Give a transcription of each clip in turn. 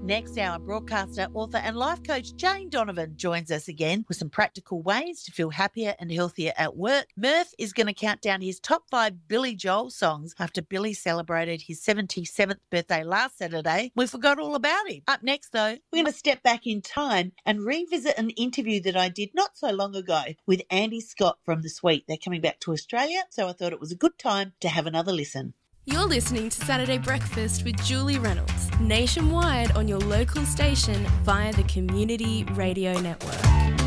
Next hour, broadcaster, author and life coach Jane Donovan joins us again with some practical ways to feel happier and healthier at work. Murph is going to count down his top 5 Billy Joel songs after Billy celebrated his 77th birthday last Saturday. We forgot all about him. Up next, though, we're going to step back in time and revisit an interview that I did not so long ago with Andy Scott from The Sweet. They're coming back to Australia, so I thought it was a good time to have another listen. You're listening to Saturday Breakfast with Julie Reynolds, nationwide on your local station via the Community Radio Network.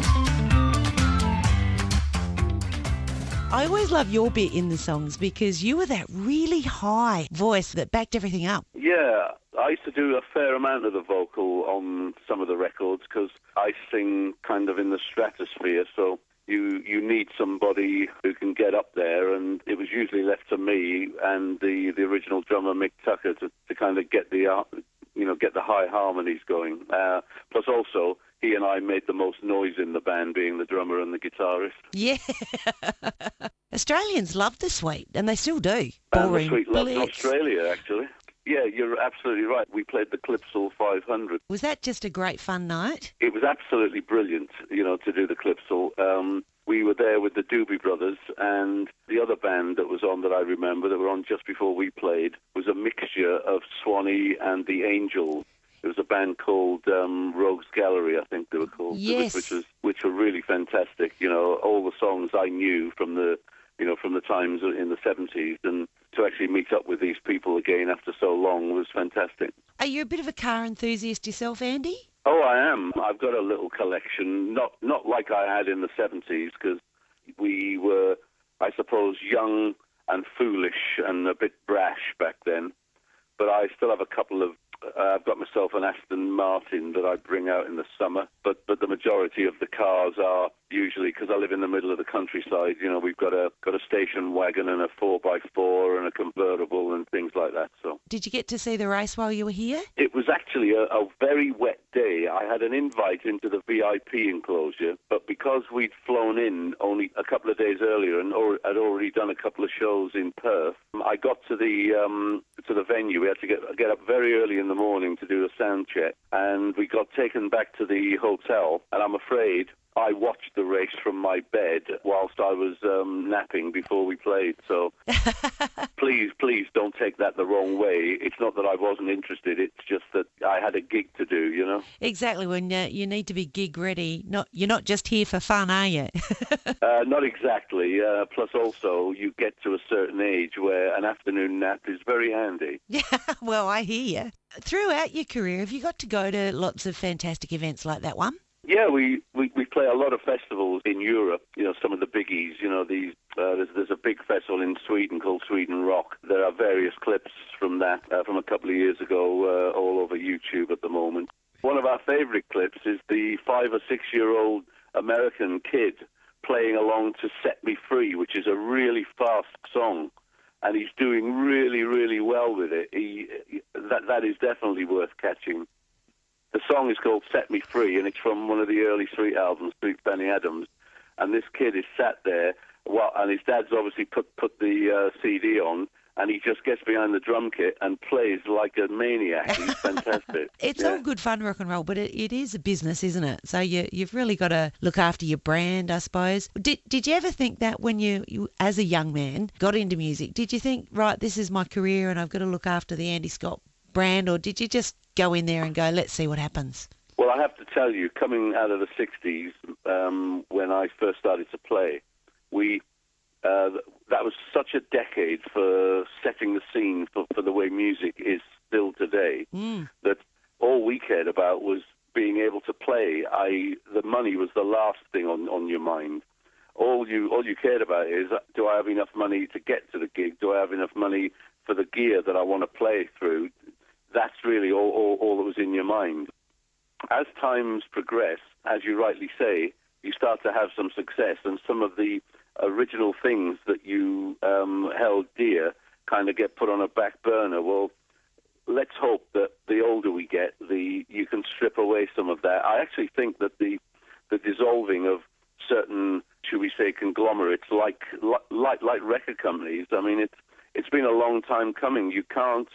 I always love your bit in the songs because you were that really high voice that backed everything up. Yeah, I used to do a fair amount of the vocal on some of the records because I sing kind of in the stratosphere, so you need somebody who can get up there, and it was usually left to me and the original drummer Mick Tucker to kind of get the high harmonies going. Plus also, he and I made the most noise in the band, being the drummer and the guitarist. Yeah. Australians love The Sweet, and they still do. And The Sweet loved Australia, actually. Yeah, you're absolutely right. We played the Clipsal 500. Was that just a great fun night? It was absolutely brilliant, to do the Clipsal. We were there with the Doobie Brothers, and the other band that was on that I remember that were on just before we played was a mixture of Swanee and the Angels. It was a band called Rogues Gallery, I think they were called. Yes. Which were really fantastic. All the songs I knew from the times in the 70s, and to actually meet up with these people again after so long was fantastic. Are you a bit of a car enthusiast yourself, Andy? Oh, I am. I've got a little collection, not like I had in the 70s, because we were, I suppose, young and foolish and a bit brash back then. But I still have a couple of, I've got myself an Aston Martin that I bring out in the summer, but the majority of the cars are usually, because I live in the middle of the countryside, we've got a station wagon and a 4x4 and a convertible and things like that. So, did you get to see the race while you were here? It was actually a very wet day. I had an invite into the VIP enclosure, but because we'd flown in only a couple of days earlier and had already done a couple of shows in Perth, I got to the venue. We had to get up very early in the morning to do a sound check, and we got taken back to the hotel, and I'm afraid I watched the race from my bed whilst I was napping before we played. So please don't take that the wrong way. It's not that I wasn't interested. It's just that I had a gig to do, Exactly. When you need to be gig ready. You're not just here for fun, are you? Not exactly. Plus also, you get to a certain age where an afternoon nap is very handy. Yeah, well, I hear you. Throughout your career, have you got to go to lots of fantastic events like that one? Yeah, we play a lot of festivals in Europe. Some of the biggies. There's a big festival in Sweden called Sweden Rock. There are various clips from that from a couple of years ago all over YouTube at the moment. One of our favourite clips is the 5 or 6 year old American kid playing along to Set Me Free, which is a really fast song, and he's doing really, really well with it. That is definitely worth catching. The song is called Set Me Free, and it's from one of the early Sweet albums, Sweet Benny Adams. And this kid is sat there, and his dad's obviously put the CD on, and he just gets behind the drum kit and plays like a maniac. He's fantastic. It's all good fun, rock and roll, but it is a business, isn't it? So you've really got to look after your brand, I suppose. Did you ever think that when you, as a young man, got into music, did you think, right, this is my career and I've got to look after the Andy Scott brand, or did you just go in there and go, let's see what happens? Well, I have to tell you, coming out of the 60s, when I first started to play, that was such a decade for setting the scene for the way music is still today, that all we cared about was being able to play. The money was the last thing on your mind. All you cared about is, do I have enough money to get to the gig? Do I have enough money for the gear that I want to play through? That's really all that was in your mind. As times progress, as you rightly say, you start to have some success, and some of the original things that you held dear kind of get put on a back burner. Well, let's hope that the older we get, you can strip away some of that. I actually think that the dissolving of certain, should we say, conglomerates like record companies. I mean, it's been a long time coming. You can't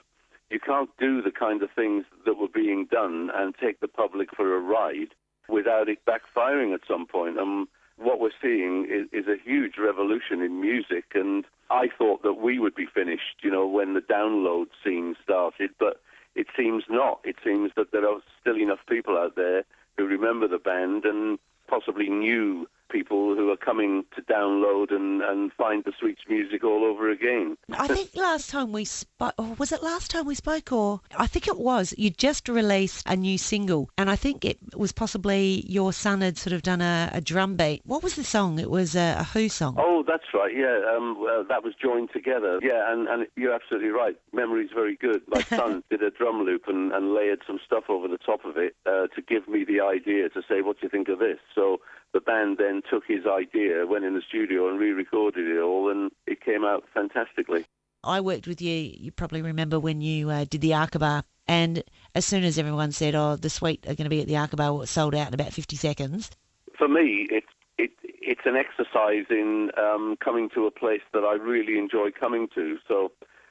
you can't do the kind of things that were being done and take the public for a ride without it backfiring at some point. What we're seeing is a huge revolution in music, and I thought that we would be finished, when the download scene started, but it seems not. It seems that there are still enough people out there who remember the band and possibly new people who are coming to download and find the Sweets music all over again. I think last time we spoke, or was it last time we spoke, or I think it was, you just released a new single, and I think it was possibly your son had sort of done a drum beat. What was the song? It was a Who song. Oh, that's right, yeah. That was Joined Together. Yeah, and you're absolutely right. Memory's very good. My son did a drum loop and layered some stuff over the top of it to give me the idea to say, what do you think of this? So the band then took his idea, went in the studio and re-recorded it all, and it came out fantastically. I worked with you, you probably remember when you did the Arkabar, and as soon as everyone said, the Sweet are going to be at the Arkabar, it sold out in about 50 seconds. For me, it's an exercise in coming to a place that I really enjoy coming to. So,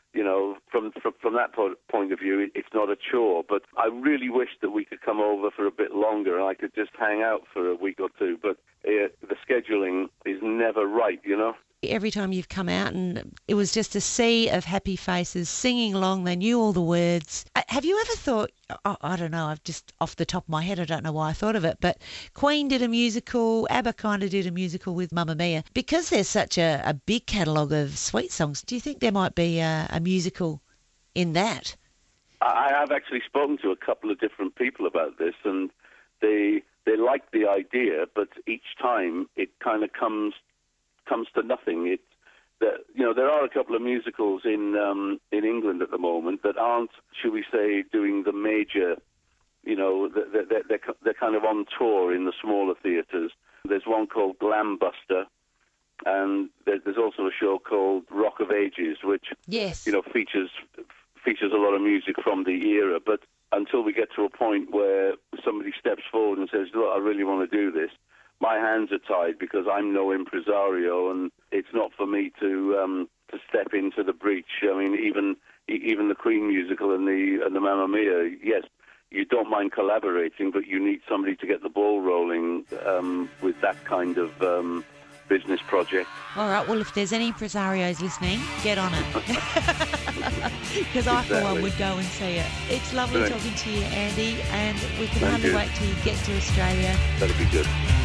from that point of view, it's not a chore. But I really wish that we could come over for a bit longer and I could just hang out for a week or two. But the scheduling is never right, Every time you've come out, and it was just a sea of happy faces singing along. They knew all the words. Have you ever thought, I don't know, I've just off the top of my head, I don't know why I thought of it, but Queen did a musical, ABBA kind of did a musical with Mamma Mia. Because there's such a big catalogue of Sweet songs, do you think there might be a musical in that? I have actually spoken to a couple of different people about this, and they like the idea, but each time it kind of comes to nothing. There are a couple of musicals in England at the moment that aren't, should we say, doing the major. They're kind of on tour in the smaller theatres. There's one called Glambuster, and there's also a show called Rock of Ages, which yes, features a lot of music from the era. But until we get to a point where somebody steps forward and says, "Look, I really want to do this," my hands are tied because I'm no impresario, and it's not for me to step into the breach. I mean, even the Queen musical and the Mamma Mia, yes, you don't mind collaborating, but you need somebody to get the ball rolling with that kind of business project. All right, well, if there's any impresarios listening, get on it. Because I, for one, would go and see it. It's lovely talking to you, Andy, and we can hardly wait till you get to Australia. That'll be good.